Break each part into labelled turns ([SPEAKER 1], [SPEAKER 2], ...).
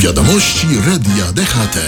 [SPEAKER 1] Wiadomości Radia DHT.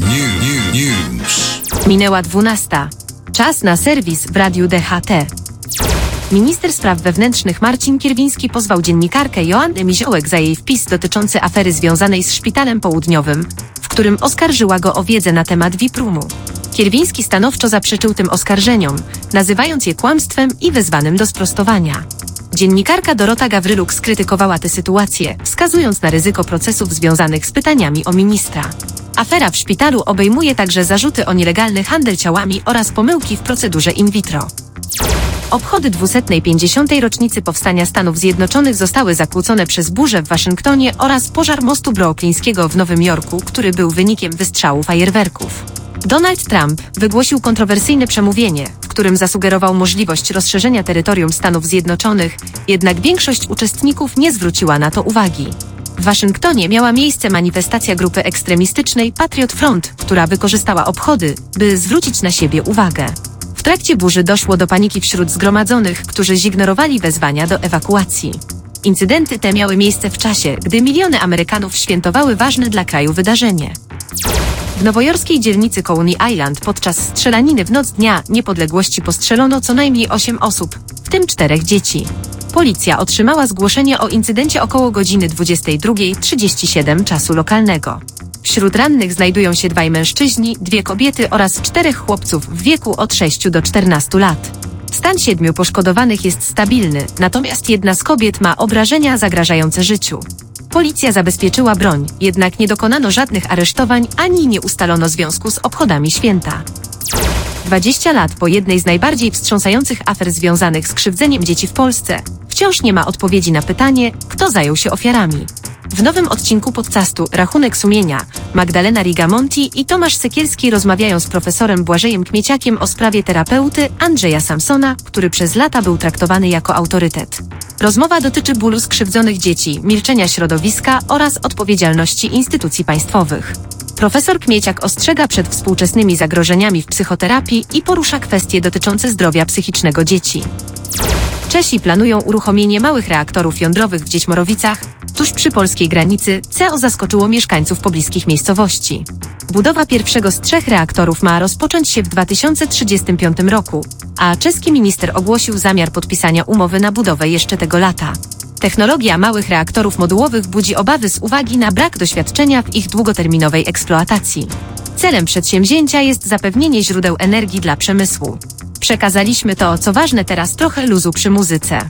[SPEAKER 1] News.
[SPEAKER 2] Minęła 12. Czas na serwis w Radiu DHT. Minister spraw wewnętrznych Marcin Kierwiński pozwał dziennikarkę Joannę Miziołek za jej wpis dotyczący afery związanej z Szpitalem Południowym, w którym oskarżyła go o wiedzę na temat VIP-roomu. Kierwiński stanowczo zaprzeczył tym oskarżeniom, nazywając je kłamstwem i wezwanym do sprostowania. Dziennikarka Dorota Gawryluk skrytykowała tę sytuację, wskazując na ryzyko procesów związanych z pytaniami o ministra. Afera w szpitalu obejmuje także zarzuty o nielegalny handel ciałami oraz pomyłki w procedurze in vitro. Obchody 250. rocznicy powstania Stanów Zjednoczonych zostały zakłócone przez burzę w Waszyngtonie oraz pożar mostu brooklyńskiego w Nowym Jorku, który był wynikiem wystrzału fajerwerków. Donald Trump wygłosił kontrowersyjne przemówienie, w którym zasugerował możliwość rozszerzenia terytorium Stanów Zjednoczonych, jednak większość uczestników nie zwróciła na to uwagi. W Waszyngtonie miała miejsce manifestacja grupy ekstremistycznej Patriot Front, która wykorzystała obchody, by zwrócić na siebie uwagę. W trakcie burzy doszło do paniki wśród zgromadzonych, którzy zignorowali wezwania do ewakuacji. Incydenty te miały miejsce w czasie, gdy miliony Amerykanów świętowały ważne dla kraju wydarzenie. W nowojorskiej dzielnicy Coney Island podczas strzelaniny w noc Dnia Niepodległości postrzelono co najmniej 8 osób, w tym 4 dzieci. Policja otrzymała zgłoszenie o incydencie około godziny 22:37 czasu lokalnego. Wśród rannych znajdują się 2 mężczyźni, 2 kobiety oraz 4 chłopców w wieku od 6 do 14 lat. Stan 7 poszkodowanych jest stabilny, natomiast jedna z kobiet ma obrażenia zagrażające życiu. Policja zabezpieczyła broń, jednak nie dokonano żadnych aresztowań ani nie ustalono związku z obchodami święta. 20 lat po jednej z najbardziej wstrząsających afer związanych z krzywdzeniem dzieci w Polsce, wciąż nie ma odpowiedzi na pytanie, kto zajął się ofiarami. W nowym odcinku podcastu Rachunek sumienia Magdalena Rigamonti i Tomasz Sekielski rozmawiają z profesorem Błażejem Kmieciakiem o sprawie terapeuty Andrzeja Samsona, który przez lata był traktowany jako autorytet. Rozmowa dotyczy bólu skrzywdzonych dzieci, milczenia środowiska oraz odpowiedzialności instytucji państwowych. Profesor Kmieciak ostrzega przed współczesnymi zagrożeniami w psychoterapii i porusza kwestie dotyczące zdrowia psychicznego dzieci. Czesi planują uruchomienie małych reaktorów jądrowych w Dziećmorowicach, tuż przy polskiej granicy, co zaskoczyło mieszkańców pobliskich miejscowości. Budowa pierwszego z 3 reaktorów ma rozpocząć się w 2035 roku, a czeski minister ogłosił zamiar podpisania umowy na budowę jeszcze tego lata. Technologia małych reaktorów modułowych budzi obawy z uwagi na brak doświadczenia w ich długoterminowej eksploatacji. Celem przedsięwzięcia jest zapewnienie źródeł energii dla przemysłu. Przekazaliśmy to, co ważne, teraz trochę luzu przy muzyce.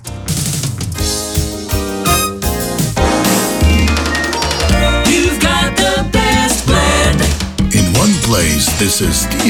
[SPEAKER 1] In one place, this is